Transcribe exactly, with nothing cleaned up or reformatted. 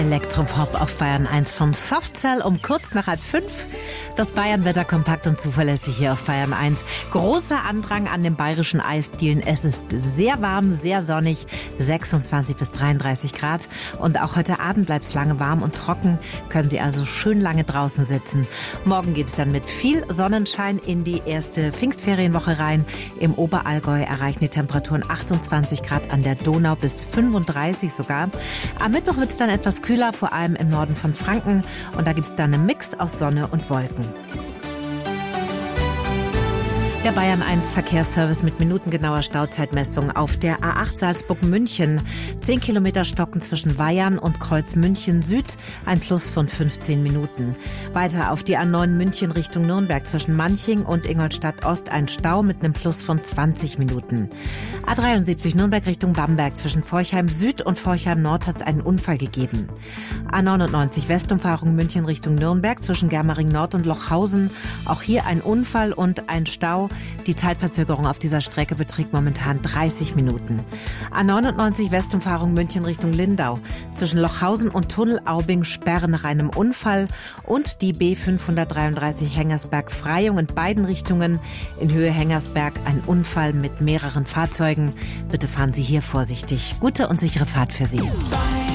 Elektropop auf Bayern eins vom Softcell um kurz nach halb fünf. Das Bayern-Wetter kompakt und zuverlässig hier auf Bayern eins. Großer Andrang an den bayerischen Eisdielen. Es ist sehr warm, sehr sonnig, sechsundzwanzig bis dreiunddreißig Grad. Und auch heute Abend bleibt es lange warm und trocken. Können Sie also schön lange draußen sitzen. Morgen geht es dann mit viel Sonnenschein in die erste Pfingstferienwoche rein. Im Oberallgäu erreichen die Temperaturen achtundzwanzig Grad, an der Donau bis fünfunddreißig sogar. Am Mittwoch wird es dann etwas kühler, vor allem im Norden von Franken. Und da gibt es dann einen Mix aus Sonne und Wolken. Der Bayern eins Verkehrsservice mit minutengenauer Stauzeitmessung auf der A acht Salzburg-München. Zehn Kilometer Stocken zwischen Weyern und Kreuz München Süd, ein Plus von fünfzehn Minuten. Weiter auf die A neun München Richtung Nürnberg zwischen Manching und Ingolstadt Ost ein Stau mit einem Plus von zwanzig Minuten. A dreiundsiebzig Nürnberg Richtung Bamberg zwischen Forchheim Süd und Forchheim Nord hat es einen Unfall gegeben. A neunundneunzig Westumfahrung München Richtung Nürnberg zwischen Germering Nord und Lochhausen. Auch hier ein Unfall und ein Stau. Die Zeitverzögerung auf dieser Strecke beträgt momentan dreißig Minuten. A neunundneunzig Westumfahrung München Richtung Lindau. Zwischen Lochhausen und Tunnel-Aubing Sperren nach einem Unfall. Und die B fünfhundertdreiunddreißig Hengersberg-Freyung in beiden Richtungen. In Höhe Hengersberg ein Unfall mit mehreren Fahrzeugen. Bitte fahren Sie hier vorsichtig. Gute und sichere Fahrt für Sie.